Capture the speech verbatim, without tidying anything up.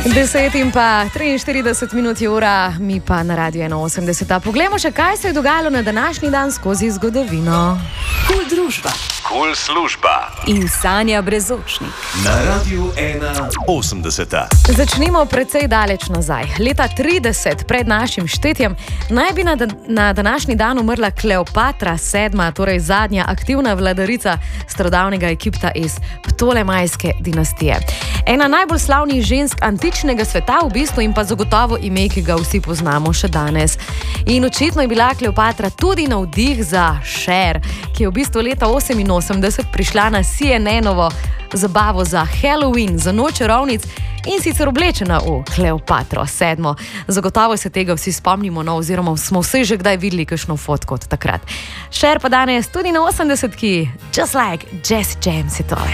deset in pa triinštirideset minut je ura, mi pa na Radiu ena osemdeset. Poglejmo še, kaj se je dogajalo na današnji dan skozi zgodovino. Kul družba. Kul služba. In Sanja Brezočnik. Na Radiu ena osemdeset. Začnimo precej daleč nazaj. Leta trideset pred našim štetjem naj bi na, na današnji dan umrla Kleopatra sedma, torej zadnja aktivna vladarica starodavnega Egipta iz Ptolemajske dinastije. Ena najbolj slavnih žensk antičnega sveta v bistvu in pa zagotovo ime, ki ga vsi poznamo še danes. In očitno je bila Kleopatra tudi navdih za Cher, ki je v bistvu leta oseminosemdeset prišla na C N N-ovo zabavo za Halloween, za noč čarovnic in sicer oblečena v Kleopatro sedmo. Zagotovo se tega vsi spomnimo, no, oziroma smo vsi že kdaj videli kakšno fotko od takrat. Cher pa danes tudi na osemdesetki, just like Jazzy Jam si tole.